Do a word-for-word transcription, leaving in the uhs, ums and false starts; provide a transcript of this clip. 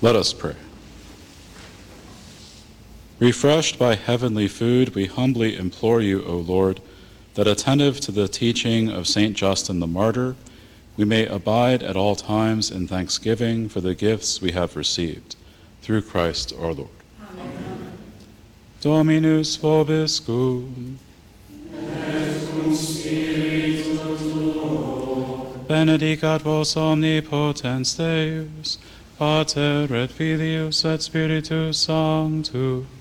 Let us pray. Refreshed by heavenly food, we humbly implore you, O Lord, that attentive to the teaching of Saint Justin the Martyr, we may abide at all times in thanksgiving for the gifts we have received. Through Christ our Lord. Amen. Dominus vobiscum. Et cum spiritu tuo. Benedicat vos omnipotens Deus, Pater et Filius et Spiritus Sanctus.